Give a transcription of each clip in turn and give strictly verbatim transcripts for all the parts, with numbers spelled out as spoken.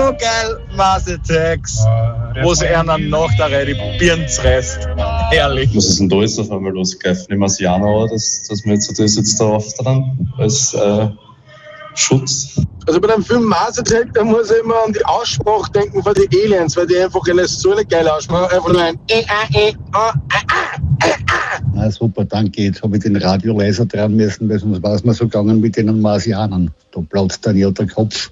so geil, Masetex, wo sie einen nach der Rede Birns reißt. Herrlich. Was ist denn da jetzt auf einmal losgegriffen? Im Asianer, dass, dass wir jetzt das jetzt da auftragen als äh, Schutz? Also bei dem Film Mars Attack, da muss ich immer an die Aussprache denken von den Aliens, weil die einfach eine so eine geile Aussprache einfach nur ein e a e a a a. Na super, danke. Jetzt habe ich den Radioleser dran müssen, weil sonst war es mir so gegangen mit den Marsianern. Da platzt dann ja der Kopf.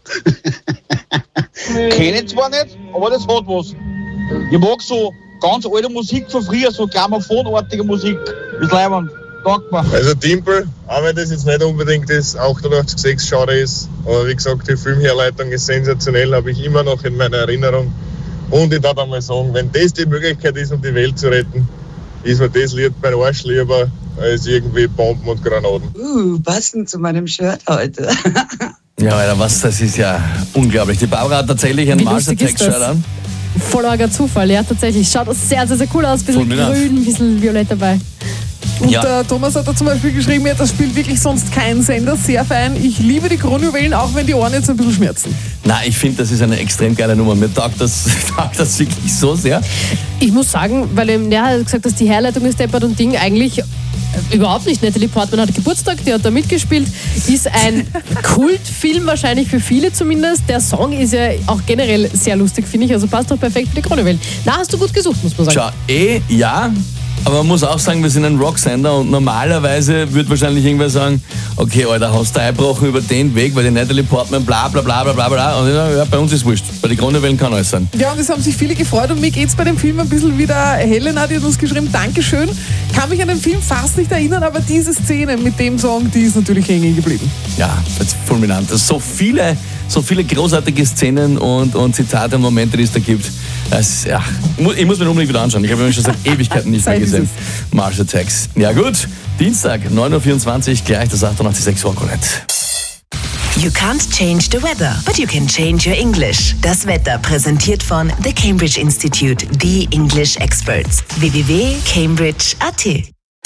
Kenne ich zwar nicht, aber das hat was. Ich mag so ganz alte Musik von früher, so grammophonartige Musik. Das ist leibend. Danke mir. Also Timpel, auch wenn das jetzt nicht unbedingt das achtundachtzig sechs Genre ist, aber wie gesagt, die Filmherleitung ist sensationell, habe ich immer noch in meiner Erinnerung. Und ich darf einmal sagen, wenn das die Möglichkeit ist, um die Welt zu retten, ist mir das Lied beim Arsch lieber als irgendwie Bomben und Granaten. Uh, passend zu meinem Shirt heute. Ja, Alter, was, das ist ja unglaublich. Die Barbara hat tatsächlich einen Mars Attack Shirt an. Voll arger Zufall, ja, tatsächlich. Schaut sehr, sehr, sehr cool aus. Ein bisschen grün, ein bisschen violett dabei. Und Ja. der Thomas hat da zum Beispiel geschrieben, ja, das spielt wirklich sonst kein Sender, sehr fein. Ich liebe die Kronjuwelen, auch wenn die Ohren jetzt ein bisschen schmerzen. Nein, ich finde, das ist eine extrem geile Nummer. Mir taugt das, taugt das wirklich so sehr. Ich muss sagen, weil eben der hat gesagt, dass die Herleitung ist deppert und Ding eigentlich äh, überhaupt nicht. Natalie Portman hat Geburtstag, die hat da mitgespielt. Ist ein Kultfilm wahrscheinlich für viele zumindest. Der Song ist ja auch generell sehr lustig, finde ich. Also passt doch perfekt für die Kronjuwelen. Na, hast du gut gesucht, muss man sagen. Schau, eh, ja. Aber man muss auch sagen, wir sind ein Rocksender und normalerweise wird wahrscheinlich irgendwer sagen, okay, Alter, hast du eingebrochen über den Weg, weil die Natalie Portman bla bla bla bla bla bla. Und ja, bei uns ist wurscht. Bei den Kronjuwelen kann alles sein. Ja, und es haben sich viele gefreut und mir geht's bei dem Film ein bisschen wie der Helena, die hat uns geschrieben, Dankeschön. Kann mich an den Film fast nicht erinnern, aber diese Szene mit dem Song, die ist natürlich hängen geblieben. Ja, das ist fulminant. So viele, so viele großartige Szenen und, und Zitate und Momente, die es da gibt. Das, ja, ich muss mir unbedingt wieder anschauen. Ich habe ihn schon seit Ewigkeiten nicht mehr gesehen. Mars Attacks. Ja gut, Dienstag, neun Uhr vierundzwanzig, gleich das achtundachtzig Komma sechs Rock'n'Roll. You can't change the weather, but you can change your English. Das Wetter präsentiert von The Cambridge Institute, the English Experts. w w w punkt cambridge punkt a t.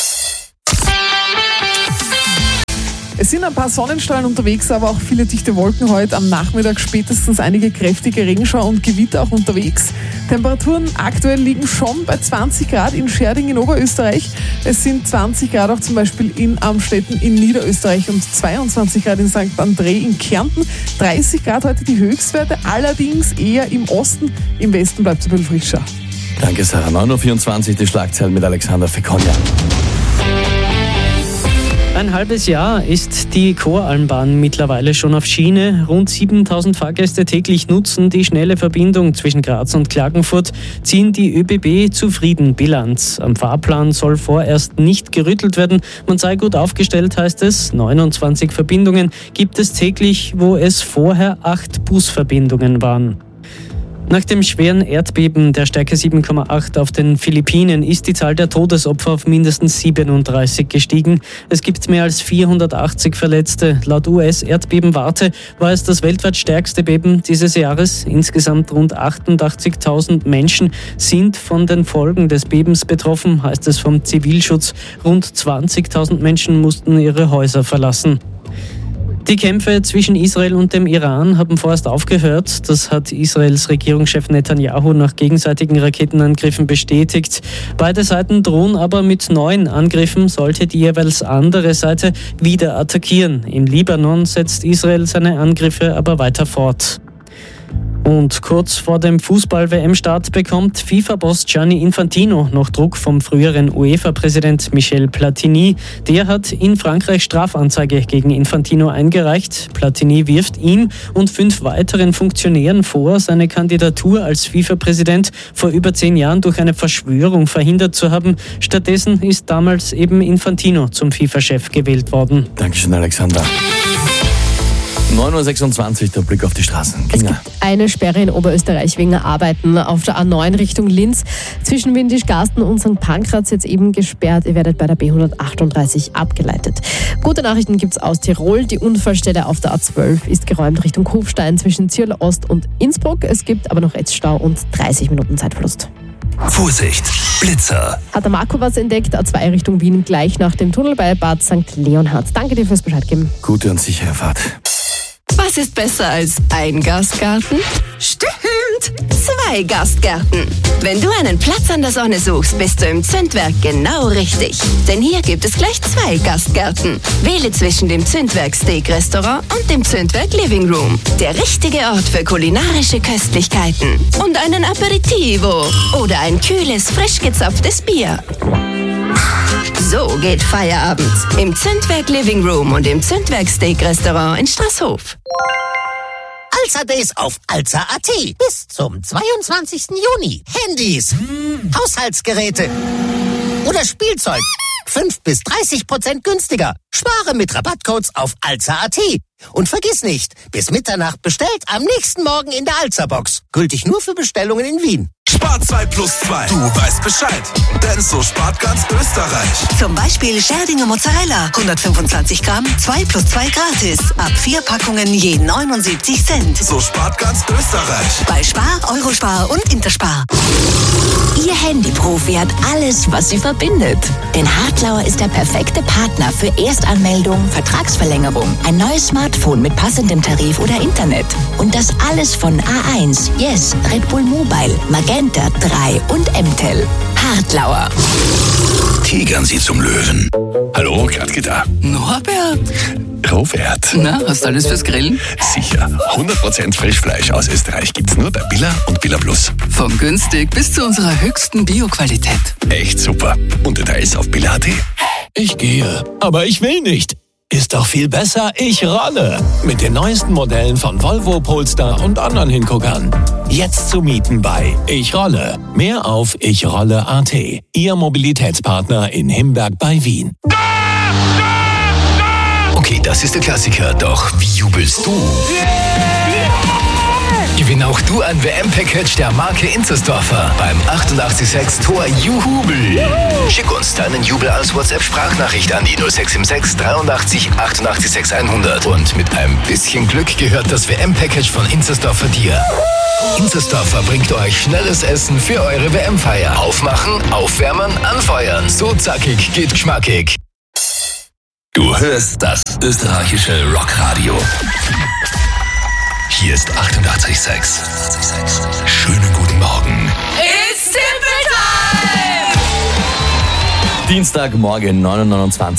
Es sind ein paar Sonnenstrahlen unterwegs, aber auch viele dichte Wolken heute. Am Nachmittag spätestens einige kräftige Regenschauer und Gewitter auch unterwegs. Temperaturen aktuell liegen schon bei zwanzig Grad in Scherding in Oberösterreich. Es sind zwanzig Grad auch zum Beispiel in Amstetten in Niederösterreich und zweiundzwanzig Grad in Sankt André in Kärnten. dreißig Grad heute die Höchstwerte, allerdings eher im Osten. Im Westen bleibt es ein bisschen frischer. Danke, Sarah. neun Uhr vierundzwanzig, die Schlagzeilen mit Alexander Fekonia. Ein halbes Jahr ist die Koralmbahn mittlerweile schon auf Schiene. Rund siebentausend Fahrgäste täglich nutzen die schnelle Verbindung zwischen Graz und Klagenfurt, ziehen die ÖBB zufrieden Bilanz. Am Fahrplan soll vorerst nicht gerüttelt werden. Man sei gut aufgestellt, heißt es. neunundzwanzig Verbindungen gibt es täglich, wo es vorher acht Busverbindungen waren. Nach dem schweren Erdbeben der Stärke sieben Komma acht auf den Philippinen ist die Zahl der Todesopfer auf mindestens siebenunddreißig gestiegen. Es gibt mehr als vierhundertachtzig Verletzte. Laut U S-Erdbebenwarte war es das weltweit stärkste Beben dieses Jahres. Insgesamt rund achtundachtzigtausend Menschen sind von den Folgen des Bebens betroffen, heißt es vom Zivilschutz. Rund zwanzigtausend Menschen mussten ihre Häuser verlassen. Die Kämpfe zwischen Israel und dem Iran haben vorerst aufgehört. Das hat Israels Regierungschef Netanyahu nach gegenseitigen Raketenangriffen bestätigt. Beide Seiten drohen aber mit neuen Angriffen, sollte die jeweils andere Seite wieder attackieren. Im Libanon setzt Israel seine Angriffe aber weiter fort. Und kurz vor dem Fußball-W M-Start bekommt FIFA-Boss Gianni Infantino noch Druck vom früheren UEFA-Präsident Michel Platini. Der hat in Frankreich Strafanzeige gegen Infantino eingereicht. Platini wirft ihm und fünf weiteren Funktionären vor, seine Kandidatur als FIFA-Präsident vor über zehn Jahren durch eine Verschwörung verhindert zu haben. Stattdessen ist damals eben Infantino zum FIFA-Chef gewählt worden. Dankeschön, Alexander. neun Uhr sechsundzwanzig, der Blick auf die Straßen. Es gibt eine Sperre in Oberösterreich wegen Arbeiten auf der A neun Richtung Linz. Zwischen Windischgarsten und Sankt Pankraz jetzt eben gesperrt. Ihr werdet bei der B hundertachtunddreißig abgeleitet. Gute Nachrichten gibt es aus Tirol. Die Unfallstelle auf der A zwölf ist geräumt Richtung Kufstein zwischen Zirl Ost und Innsbruck. Es gibt aber noch Stau und dreißig Minuten Zeitverlust. Vorsicht, Blitzer. Hat der Marco was entdeckt? A zwei Richtung Wien gleich nach dem Tunnel bei Bad Sankt Leonhard. Danke dir fürs Bescheid geben. Gute und sichere Fahrt. Was ist besser als ein Gastgarten? Stimmt! Zwei Gastgärten. Wenn du einen Platz an der Sonne suchst, bist du im Zündwerk genau richtig. Denn hier gibt es gleich zwei Gastgärten. Wähle zwischen dem Zündwerk Steak Restaurant und dem Zündwerk Living Room. Der richtige Ort für kulinarische Köstlichkeiten. Und einen Aperitivo. Oder ein kühles, frisch gezapftes Bier. So geht Feierabend. Im Zündwerk Living Room und im Zündwerk Steak Restaurant in Straßhof. Alza Days auf Alza Punkt a t. Bis zum zweiundzwanzigsten Juni. Handys, Haushaltsgeräte oder Spielzeug. fünf bis dreißig Prozent günstiger. Spare mit Rabattcodes auf Alza Punkt a t. Und vergiss nicht, bis Mitternacht bestellt, am nächsten Morgen in der Alza-Box. Gültig nur für Bestellungen in Wien. Spart zwei plus zwei. Du weißt Bescheid. Denn so spart ganz Österreich. Zum Beispiel Scherdinger Mozzarella. hundertfünfundzwanzig Gramm, zwei plus zwei gratis. Ab vier Packungen je neunundsiebzig Cent. So spart ganz Österreich. Bei Spar, Eurospar und Interspar. Ihr Handyprofi hat alles, was sie verbindet. Denn Hartlauer ist der perfekte Partner für Erstanmeldung, Vertragsverlängerung, ein neues Smartphone mit passendem Tarif oder Internet. Und das alles von A eins, Yes, Red Bull Mobile, Magenta drei und M T E L. Hartlauer. Tigern Sie zum Löwen. Hallo, Gradke da. Norbert? Robert. Na, hast du alles fürs Grillen? Sicher. hundert Prozent Frischfleisch aus Österreich gibt's nur bei Billa und Billa Plus. Von günstig bis zu unserer höchsten Bioqualität. Echt super. Und Details auf Billa Punkt a t. Ich gehe, aber ich will nicht. Ist doch viel besser, ich rolle. Mit den neuesten Modellen von Volvo, Polestar und anderen Hinguckern. Jetzt zu mieten bei Ich Rolle. Mehr auf ich rolle punkt a t. Ihr Mobilitätspartner in Himberg bei Wien. Okay, das ist der Klassiker, doch wie jubelst du? Gewinne auch du ein W M-Package der Marke Inzersdorfer beim achtundachtzig sechs Tor Juhubel. Schick uns deinen Jubel als WhatsApp-Sprachnachricht an die null sechs sieben sechs dreiundachtzig achtundachtzig sechs hundert. Und mit ein bisschen Glück gehört das W M-Package von Inzersdorfer dir. Inzersdorfer bringt euch schnelles Essen für eure W M-Feier. Aufmachen, aufwärmen, anfeuern. So zackig geht geschmackig. Du hörst das österreichische Rockradio. Hier ist achtundachtzig sechs. Schönen guten Morgen. It's Tippel Time! Dienstagmorgen neun Uhr neunundzwanzig.